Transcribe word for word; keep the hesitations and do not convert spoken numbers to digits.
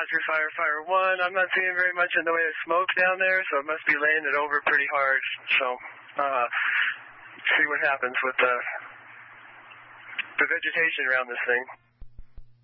Oscar Firefighter one. I'm not seeing very much in the way of smoke down there, so it must be laying it over pretty hard. So, uh, see what happens with the, the vegetation around this thing.